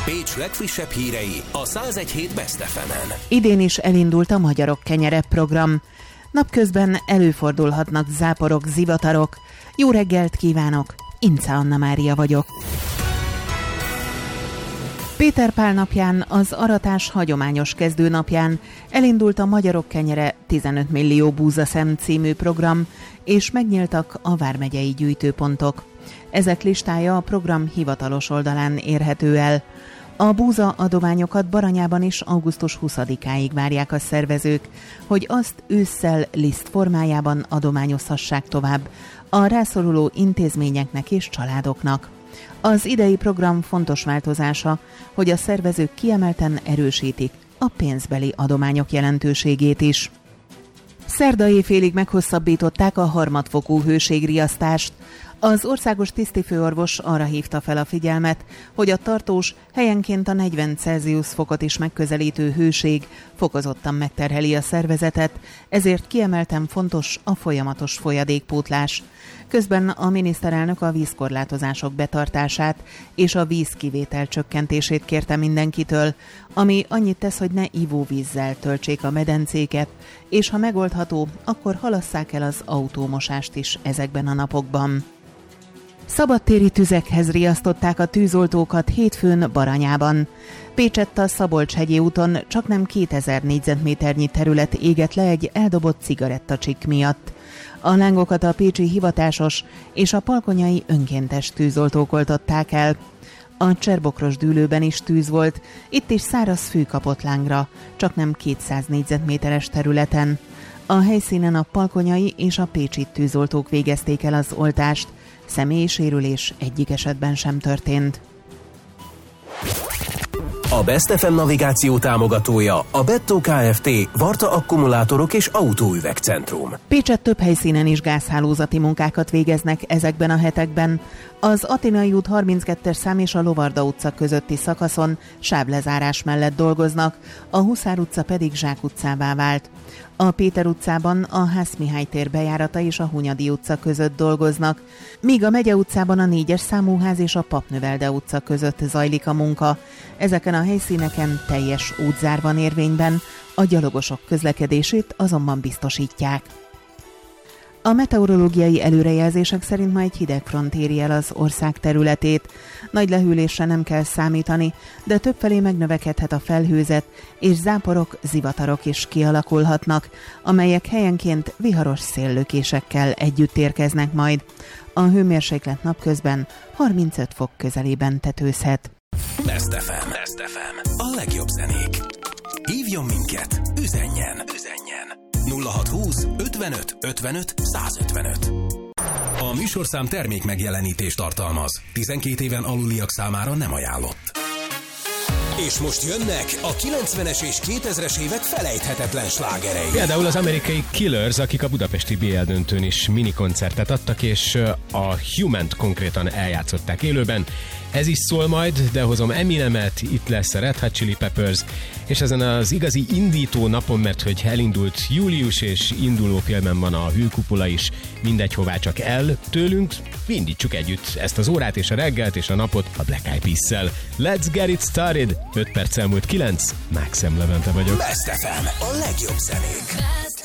Pécs legfrissebb hírei a 101.7 Best FM-en. Idén is elindult a Magyarok Kenyere program. Napközben előfordulhatnak záporok, zivatarok. Jó reggelt kívánok! Ince Anna Mária vagyok. Péter Pál napján, az aratás hagyományos kezdőnapján elindult a Magyarok Kenyere 15 millió búzaszem című program, és megnyíltak a vármegyei gyűjtőpontok. Ezek listája a program hivatalos oldalán érhető el. A búza adományokat Baranyában is augusztus 20-áig várják a szervezők, hogy azt ősszel liszt formájában adományozhassák tovább a rászoruló intézményeknek és családoknak. Az idei program fontos változása, hogy a szervezők kiemelten erősítik a pénzbeli adományok jelentőségét is. Szerda éjfélig meghosszabbították a harmadfokú hőségriasztást. Az országos tisztifőorvos arra hívta fel a figyelmet, hogy a tartós, helyenként a 40 Celsius fokot is megközelítő hőség fokozottan megterheli a szervezetet, ezért kiemelten fontos a folyamatos folyadékpótlás. Közben a miniszterelnök a vízkorlátozások betartását és a vízkivétel csökkentését kérte mindenkitől, ami annyit tesz, hogy ne ivóvízzel töltsék a medencéket, és ha megoldható, akkor halasszák el az autómosást is ezekben a napokban. Szabadtéri tüzekhez riasztották a tűzoltókat hétfőn Baranyában. Pécsett a Szabolcs-hegyi úton csaknem 2000 négyzetméternyi terület égett le egy eldobott cigarettacsik miatt. A lángokat a pécsi hivatásos és a palkonyai önkéntes tűzoltók oltották el. A Cserbokros dűlőben is tűz volt, itt is száraz fű kapott lángra, csaknem 200 négyzetméteres területen. A helyszínen a palkonyai és a pécsi tűzoltók végezték el az oltást, személyi sérülés egyik esetben sem történt. A Best FM navigáció támogatója a Bettó Kft. Varta akkumulátorok és autóüvegcentrum. Pécsett több helyszínen is gázhálózati munkákat végeznek ezekben a hetekben. Az Athénai út 32-es szám és a Lovarda utca közötti szakaszon sávlezárás mellett dolgoznak, a Huszár utca pedig Zsák utcává vált. A Péter utcában a Hász Mihály tér bejárata és a Hunyadi utca között dolgoznak, míg a Megye utcában a 4-es számú ház és a Papnövelde utca között zajlik a munka. Ezeken a helyszíneken teljes útzár van érvényben, a gyalogosok közlekedését azonban biztosítják. A meteorológiai előrejelzések szerint ma egy hideg front éri el az ország területét. Nagy lehűlésre nem kell számítani, de többfelé megnövekedhet a felhőzet, és záporok, zivatarok is kialakulhatnak, amelyek helyenként viharos széllökésekkel együtt érkeznek majd. A hőmérséklet napközben 35 fok közelében tetőzhet. Best FM. A legjobb zenék. Hívjon minket, üzenjen. 0620 55 55 155. A műsorszám termék megjelenítést tartalmaz. 12 éven aluliak számára nem ajánlott. És most jönnek a 90-es és 2000-es évek felejthetetlen slágerei. Például az amerikai Killers, akik a budapesti BL döntőn is minikoncertet adtak, és a Human-t konkrétan eljátszották élőben. Ez is szól majd, de hozom Eminemet, itt lesz a Red Hot Chili Peppers, és ezen az igazi indító napon, mert hogy elindult július, és induló filmen van a hőkupola is, mindegy hová csak el tőlünk, indítsuk együtt ezt az órát és a reggelt és a napot a Black Eyed Peas-szel. Let's get it started! 5 perc elmúlt 9, Mákszem Levente vagyok. Best FM, a legjobb zenék.